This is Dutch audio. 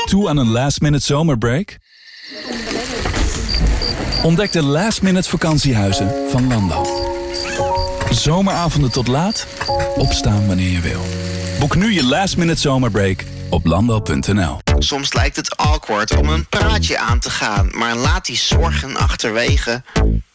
Toe aan een last-minute zomerbreak? Ontdek de last-minute vakantiehuizen van Lando. Zomeravonden tot laat, opstaan wanneer je wil. Boek nu je last-minute zomerbreak op lando.nl. Soms lijkt het awkward om een praatje aan te gaan, maar laat die zorgen achterwege.